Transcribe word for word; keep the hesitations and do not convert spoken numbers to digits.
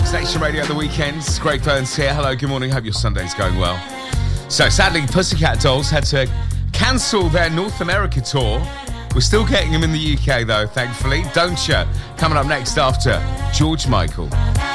Nation Radio at the weekends. Greg Burns here. Hello, good morning. Hope your Sunday's going well. So sadly, Pussycat Dolls had to cancel their North America tour. We're still getting them in the U K though, thankfully. Don't you? Coming up next after George Michael.